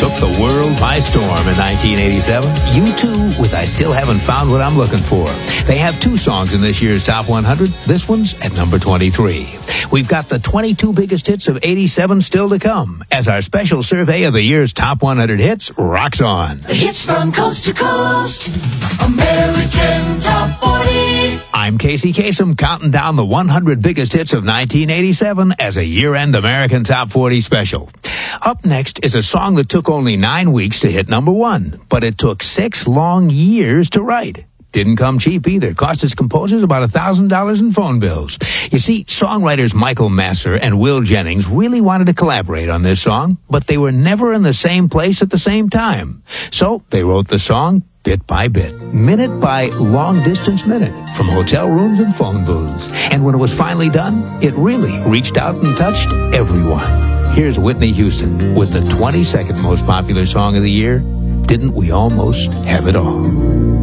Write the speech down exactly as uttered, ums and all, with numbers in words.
took the world by storm in nineteen eighty-seven. U two with I Still Haven't Found What I'm Looking For. They have two songs in this year's Top one hundred. This one's at number twenty-three. We've got the twenty-two biggest hits of eighty-seven still to come as our special survey of the year's Top one hundred hits rocks on. The hits from coast to coast. American Top forty. I'm Casey Kasem, counting down the one hundred biggest hits of nineteen eighty-seven as a year-end American Top forty special. Up next is a song that took only nine weeks to hit number one, but it took six long years to write. Didn't come cheap either. Cost its composers about one thousand dollars in phone bills. You see, songwriters Michael Masser and Will Jennings really wanted to collaborate on this song, but they were never in the same place at the same time. So they wrote the song bit by bit, minute by long distance minute, from hotel rooms and phone booths. And when it was finally done, it really reached out and touched everyone. Here's Whitney Houston with the twenty-second most popular song of the year, Didn't We Almost Have It All?